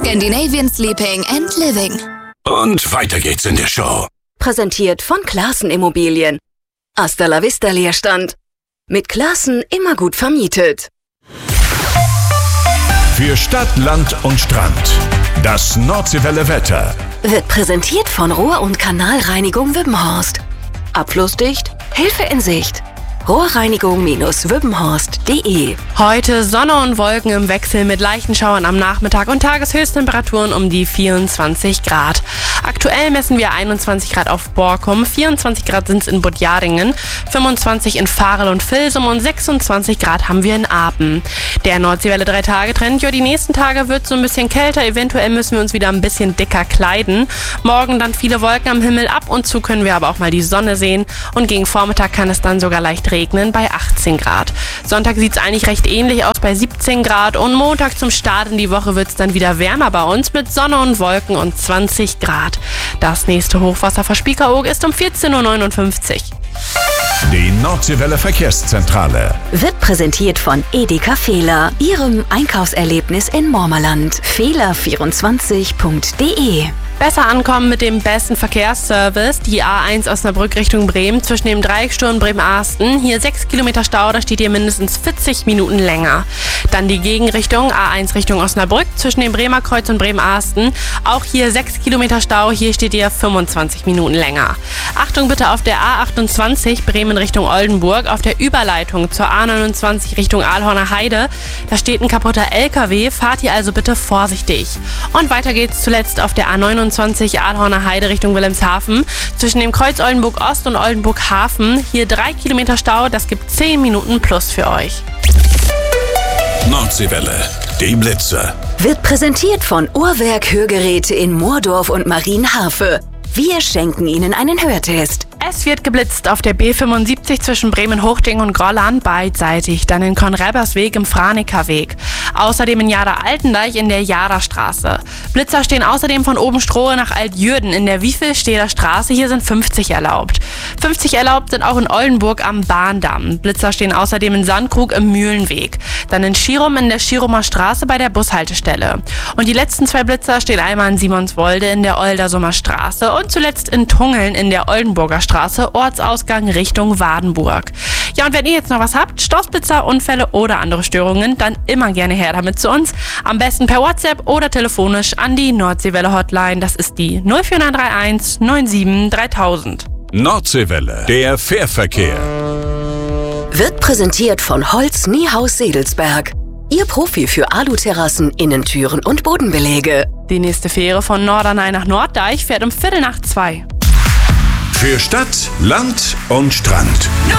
Scandinavian Sleeping and Living. Und weiter geht's in der Show. Präsentiert von Claassen Immobilien. Hasta la vista Leerstand. Mit Claassen immer gut vermietet. Für Stadt, Land und Strand. Das Nordseewelle Wetter Wird präsentiert von Rohr- und Kanalreinigung Wippenhorst. Abflussdicht, Hilfe in Sicht. Rohrreinigung-wippenhorst.de. Heute Sonne und Wolken im Wechsel mit leichten Schauern am Nachmittag und Tageshöchsttemperaturen um die 24 Grad. Aktuell messen wir 21 Grad auf Borkum, 24 Grad sind es in Budjaringen, 25 in Varel und Vilsum und 26 Grad haben wir in Apen. Der Nordseewelle 3-Tage-Trend, ja, die nächsten Tage wird so ein bisschen kälter, eventuell müssen wir uns wieder ein bisschen dicker kleiden. Morgen dann viele Wolken am Himmel, ab und zu können wir aber auch mal die Sonne sehen und gegen Vormittag kann es dann sogar leicht regnen bei 18 Grad. Sonntag sieht es eigentlich recht ähnlich aus bei 17 Grad und Montag zum Start in die Woche wird es dann wieder wärmer bei uns mit Sonne und Wolken und 20 Grad. Das nächste Hochwasser vor Spiekeroog ist um 14.59 Uhr. Die Nordseewelle Verkehrszentrale Wird präsentiert von Edeka Fehler, Ihrem Einkaufserlebnis in Mormerland. Fehler24.de. Besser ankommen mit dem besten Verkehrsservice. Die A1 Osnabrück Richtung Bremen zwischen dem Dreiecksturm Bremen-Arsten. Hier 6 Kilometer Stau, da steht ihr mindestens 40 Minuten länger. Dann die Gegenrichtung A1 Richtung Osnabrück zwischen dem Bremer Kreuz und Bremen-Arsten. Auch hier 6 Kilometer Stau, hier steht ihr 25 Minuten länger. Achtung bitte auf der A28 Bremen Richtung Oldenburg, auf der Überleitung zur A29 Richtung Aalhorner Heide. Da steht ein kaputter LKW, fahrt ihr also bitte vorsichtig. Und weiter geht's zuletzt auf der A29 Aalhorner Heide Richtung Wilhelmshaven. Zwischen dem Kreuz Oldenburg Ost und Oldenburg Hafen. Hier 3 Kilometer Stau, das gibt 10 Minuten plus für euch. Nordseewelle, die Blitze. Wird präsentiert von Uhrwerk Hörgeräte in Moordorf und Marienhafe. Wir schenken Ihnen einen Hörtest. Es wird geblitzt auf der B75 zwischen Bremen-Hochding und Grolland beidseitig, dann in Konrebersweg im Franekerweg. Außerdem in Jada-Altendeich in der Jada-Straße. Blitzer stehen außerdem von Obenstrohe nach Altjürden in der Wiefelsteder Straße. Hier sind 50 erlaubt. 50 erlaubt sind auch in Oldenburg am Bahndamm. Blitzer stehen außerdem in Sandkrug im Mühlenweg. Dann in Schirum in der Schirumer Straße bei der Bushaltestelle. Und die letzten 2 Blitzer stehen einmal in Simonswolde in der Oldersumer Straße und zuletzt in Tungeln in der Oldenburger Straße, Ortsausgang Richtung Wadenburg. Ja, und wenn ihr jetzt noch was habt, Stoßblitzer, Unfälle oder andere Störungen, dann immer gerne her damit zu uns. Am besten per WhatsApp oder telefonisch an die Nordseewelle Hotline. Das ist die 04931 97 3000. Nordseewelle, der Fährverkehr. Wird präsentiert von Holz Niehaus Sedelsberg. Ihr Profi für Aluterrassen, Innentüren und Bodenbeläge. Die nächste Fähre von Norderney nach Norddeich fährt um 1:45. Für Stadt, Land und Strand.